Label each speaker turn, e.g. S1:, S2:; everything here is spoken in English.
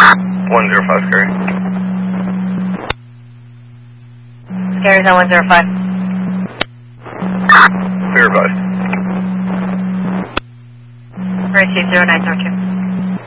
S1: 105 Scary.
S2: Scary's on 105.
S1: Clear advised.
S2: Receive 0902.